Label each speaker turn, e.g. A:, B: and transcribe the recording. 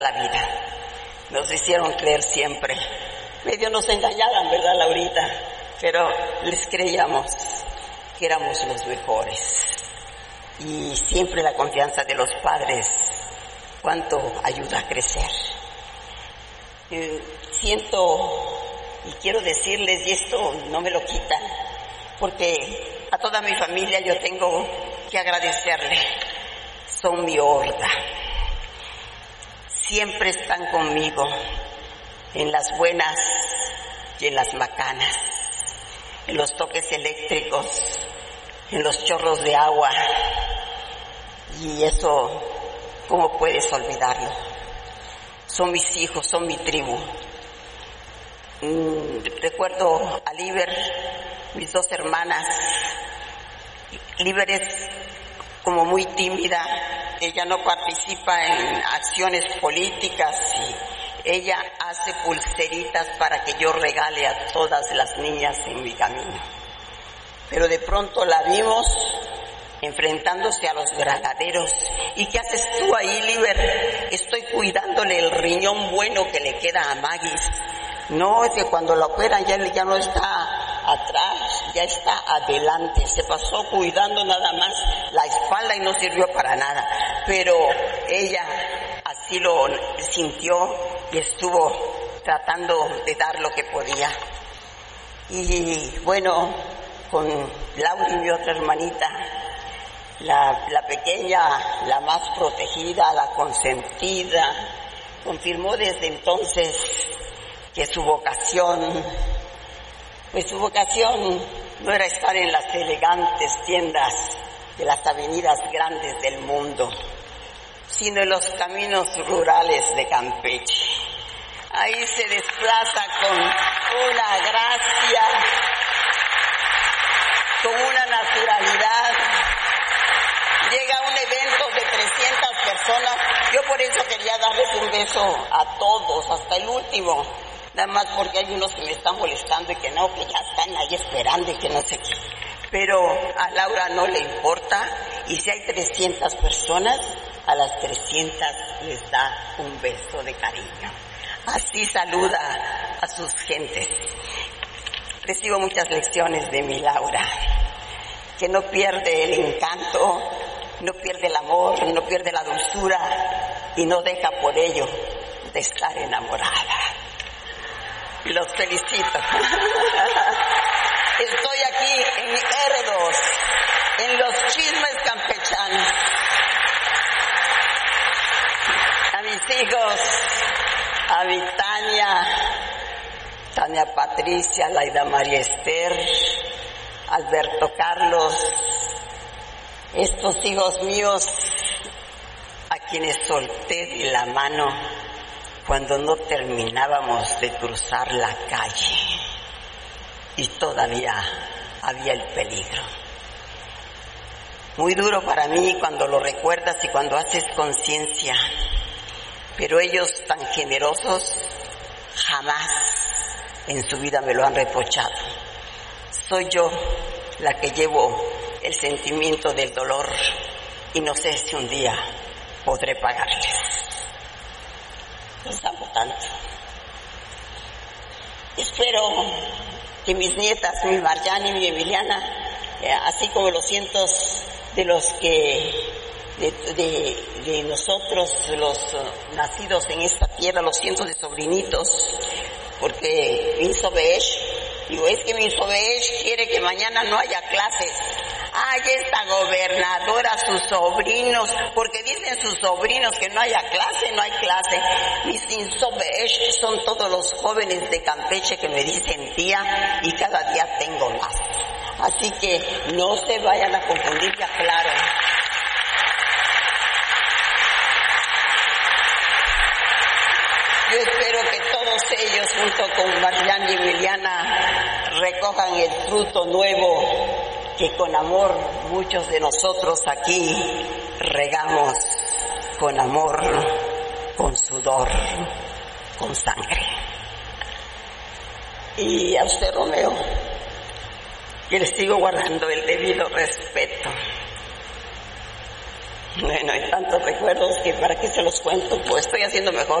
A: la vida. Nos hicieron creer siempre. Medio nos engañaban, ¿verdad, Laurita? Pero les creíamos que éramos los mejores. Y siempre la confianza de los padres, cuánto ayuda a crecer. Siento y quiero decirles, y esto no me lo quitan, porque a toda mi familia yo tengo que agradecerle. Son mi horda. Siempre están conmigo, en las buenas y en las macanas, en los toques eléctricos, en los chorros de agua. Y eso, ¿cómo puedes olvidarlo? Son mis hijos, son mi tribu. Recuerdo a Liber, mis dos hermanas. Liber es como muy tímida, ella no participa en acciones políticas y ella hace pulseritas para que yo regale a todas las niñas en mi camino. Pero de pronto la vimos enfrentándose a los granaderos. ¿Y qué haces tú ahí, Liber? Estoy cuidándole el riñón bueno que le queda a Maguis. No, es que cuando la operan ya no está atrás, ya está adelante. Se pasó cuidando nada más la espalda y no sirvió para nada. Pero ella así lo sintió y estuvo tratando de dar lo que podía. Y bueno, con Laura y mi otra hermanita, la pequeña, la más protegida, la consentida, confirmó desde entonces que su vocación no era estar en las elegantes tiendas de las avenidas grandes del mundo, sino en los caminos rurales de Campeche. Ahí se desplaza con una gracia, con una naturalidad. Llega a un evento de 300 personas. Yo por eso quería darles un beso a todos, hasta el último. Nada más porque hay unos que me están molestando y que no, que ya están ahí esperando y que no sé qué. Pero a Laura no le importa, y si hay 300 personas, a las 300 les da un beso de cariño. Así saluda a sus gentes. Recibo muchas lecciones de mi Laura, que no pierde el encanto, no pierde el amor, no pierde la dulzura y no deja por ello de estar enamorada. Los felicito. Estoy aquí en R2, en los chismes campechanos. A mis hijos, a mi Tania Patricia, Laida María Esther, Alberto Carlos, estos hijos míos a quienes solté de la mano cuando no terminábamos de cruzar la calle y todavía había el peligro. Muy duro para mí cuando lo recuerdas y cuando haces conciencia, pero ellos tan generosos jamás en su vida me lo han reprochado. Soy yo la que llevo el sentimiento del dolor y no sé si un día podré pagarles. Los amo tanto. Espero que mis nietas, mi Marjane y mi Emiliana, así como los cientos de los que de nosotros, los nacidos en esta tierra, los cientos de sobrinitos, porque es que mi Sobesh quiere que mañana no haya clases. Ay, esta gobernadora, sus sobrinos, porque dicen sus sobrinos que no haya clase, no hay clase. Mis Sobesh son todos los jóvenes de Campeche que me dicen tía, y cada día tengo más. Así que no se vayan a confundir, ya claro. Yo espero que todos ellos, junto con Marjane y Emiliana, recojan el fruto nuevo que con amor muchos de nosotros aquí regamos, con amor, con sudor, con sangre. Y a usted, Romeo, que les sigo guardando el debido respeto. Bueno, hay tantos recuerdos que para qué se los cuento, pues estoy haciendo mejor